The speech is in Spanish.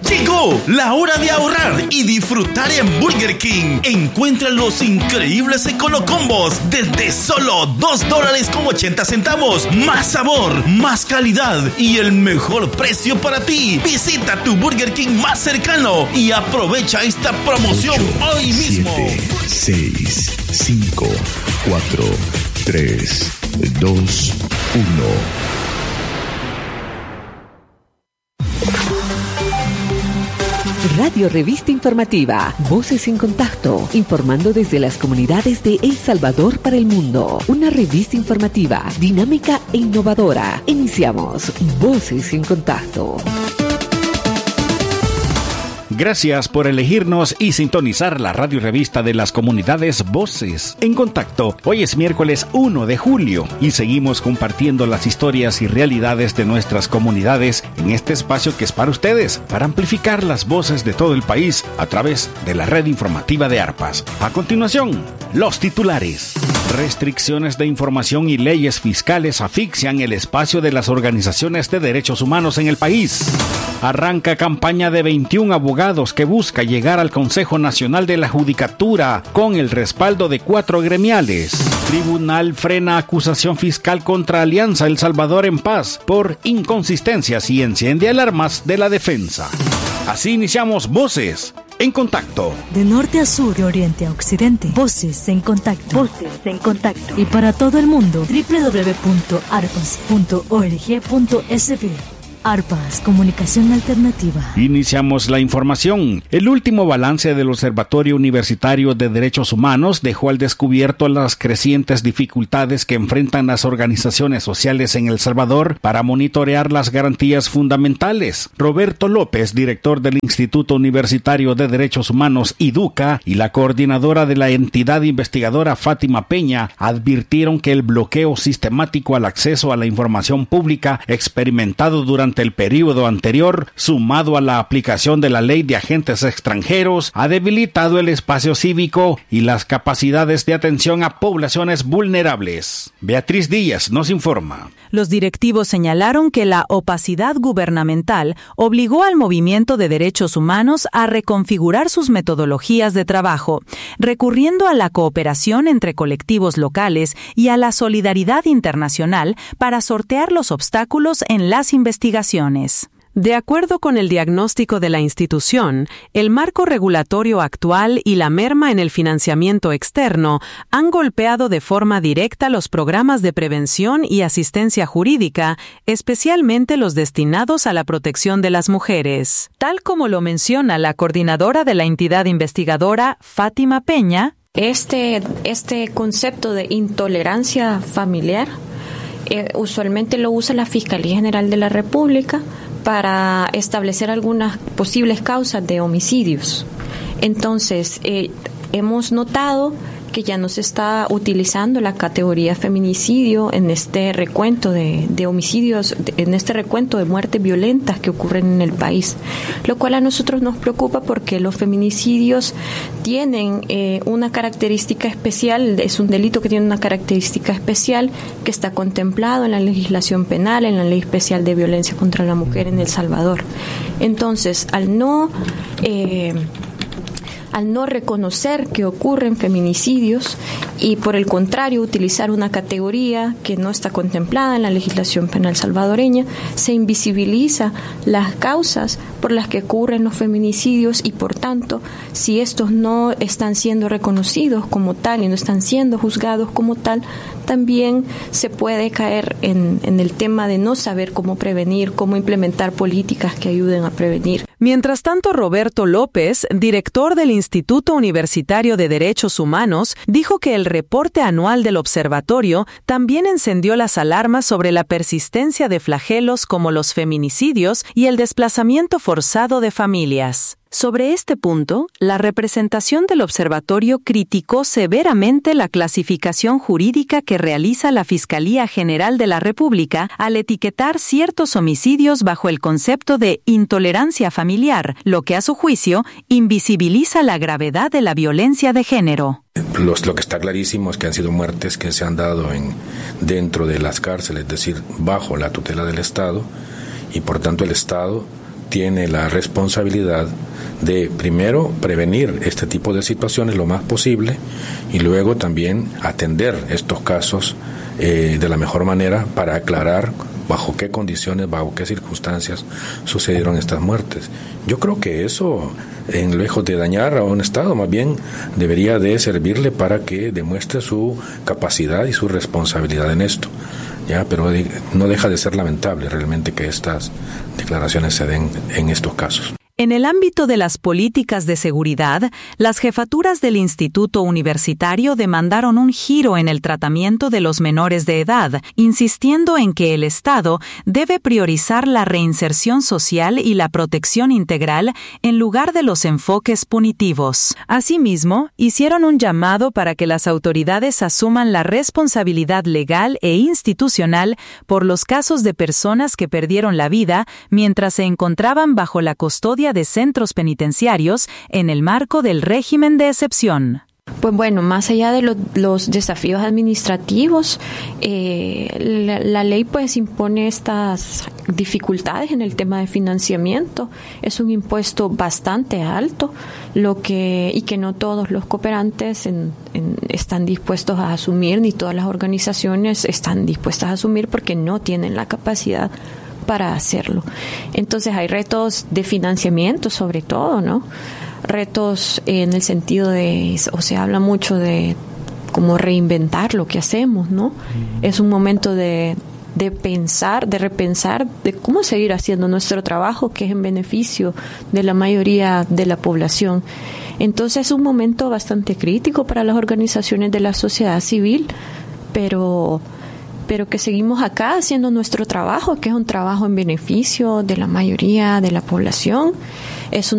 Llegó la hora de ahorrar y disfrutar en Burger King. Encuentra los increíbles Econocombos desde solo $2.80. Más sabor, más calidad y el mejor precio para ti. Visita tu Burger King más cercano y aprovecha esta promoción 8, hoy mismo. 7, 6, 5, 4, 3, 2, 1. Radio Revista Informativa, Voces en Contacto, informando desde las comunidades de El Salvador para el mundo. Una revista informativa, dinámica e innovadora. Iniciamos Voces en Contacto. Gracias por elegirnos y sintonizar la radio revista de las comunidades Voces en Contacto. Hoy es miércoles 1 de julio y seguimos compartiendo las historias y realidades de nuestras comunidades en este espacio que es para ustedes, para amplificar las voces de todo el país a través de la red informativa de ARPAS. A continuación, los titulares. Restricciones de información y leyes fiscales asfixian el espacio de las organizaciones de derechos humanos en el país. Arranca campaña de 21 abogados que busca llegar al Consejo Nacional de la Judicatura con el respaldo de 4 gremiales. Tribunal frena acusación fiscal contra Alianza El Salvador en Paz por inconsistencias y enciende alarmas de la defensa. Así iniciamos Voces en Contacto. De norte a sur, de oriente a occidente. Voces en Contacto. Voces en Contacto. Y para todo el mundo, www.arpas.org.sb. ARPAS, Comunicación Alternativa. Iniciamos la información. El último balance del Observatorio Universitario de Derechos Humanos dejó al descubierto las crecientes dificultades que enfrentan las organizaciones sociales en El Salvador para monitorear las garantías fundamentales. Roberto López, director del Instituto Universitario de Derechos Humanos, IDUCA, y la coordinadora de la entidad investigadora, Fátima Peña, advirtieron que el bloqueo sistemático al acceso a la información pública experimentado durante el periodo anterior, sumado a la aplicación de la ley de agentes extranjeros, ha debilitado el espacio cívico y las capacidades de atención a poblaciones vulnerables. Beatriz Díaz nos informa. Los directivos señalaron que la opacidad gubernamental obligó al movimiento de derechos humanos a reconfigurar sus metodologías de trabajo, recurriendo a la cooperación entre colectivos locales y a la solidaridad internacional para sortear los obstáculos en las investigaciones. De acuerdo con el diagnóstico de la institución, el marco regulatorio actual y la merma en el financiamiento externo han golpeado de forma directa los programas de prevención y asistencia jurídica, especialmente los destinados a la protección de las mujeres. Tal como lo menciona la coordinadora de la entidad investigadora, Fátima Peña, Este concepto de intolerancia familiar usualmente lo usa la Fiscalía General de la República para establecer algunas posibles causas de homicidios. Entonces, hemos notado que ya no se está utilizando la categoría feminicidio en este recuento de homicidios, en este recuento de muertes violentas que ocurren en el país, lo cual a nosotros nos preocupa porque los feminicidios tienen una característica especial, es un delito que tiene una característica especial que está contemplado en la legislación penal, en la Ley Especial de Violencia contra la Mujer en El Salvador. Entonces, al no reconocer que ocurren feminicidios y por el contrario utilizar una categoría que no está contemplada en la legislación penal salvadoreña, se invisibiliza las causas por las que ocurren los feminicidios y por tanto, si estos no están siendo reconocidos como tal y no están siendo juzgados como tal, también se puede caer en el tema de no saber cómo prevenir, cómo implementar políticas que ayuden a prevenir. Mientras tanto, Roberto López, director del Instituto Universitario de Derechos Humanos, dijo que el reporte anual del observatorio también encendió las alarmas sobre la persistencia de flagelos como los feminicidios y el desplazamiento forzado de familias. Sobre este punto, la representación del observatorio criticó severamente la clasificación jurídica que realiza la Fiscalía General de la República al etiquetar ciertos homicidios bajo el concepto de intolerancia familiar, lo que a su juicio invisibiliza la gravedad de la violencia de género. Lo que está clarísimo es que han sido muertes que se han dado dentro de las cárceles, es decir, bajo la tutela del Estado, y por tanto el Estado tiene la responsabilidad de primero prevenir este tipo de situaciones lo más posible y luego también atender estos casos de la mejor manera para aclarar bajo qué condiciones, bajo qué circunstancias sucedieron estas muertes. Yo creo que eso, en lejos de dañar a un Estado, más bien debería de servirle para que demuestre su capacidad y su responsabilidad en esto. Ya, pero no deja de ser lamentable realmente que estas declaraciones se den en estos casos. En el ámbito de las políticas de seguridad, las jefaturas del Instituto Universitario demandaron un giro en el tratamiento de los menores de edad, insistiendo en que el Estado debe priorizar la reinserción social y la protección integral en lugar de los enfoques punitivos. Asimismo, hicieron un llamado para que las autoridades asuman la responsabilidad legal e institucional por los casos de personas que perdieron la vida mientras se encontraban bajo la custodia de centros penitenciarios en el marco del régimen de excepción. Pues bueno, más allá de los desafíos administrativos, la ley pues impone estas dificultades en el tema de financiamiento. Es un impuesto bastante alto, y que no todos los cooperantes están dispuestos a asumir, ni todas las organizaciones están dispuestas a asumir porque no tienen la capacidad para hacerlo. Entonces hay retos de financiamiento sobre todo, ¿no? Retos en el sentido de, se habla mucho de cómo reinventar lo que hacemos, ¿no? Es un momento de pensar, de repensar, de cómo seguir haciendo nuestro trabajo, que es en beneficio de la mayoría de la población. Entonces es un momento bastante crítico para las organizaciones de la sociedad civil, pero que seguimos acá haciendo nuestro trabajo, que es un trabajo en beneficio de la mayoría de la población. Es un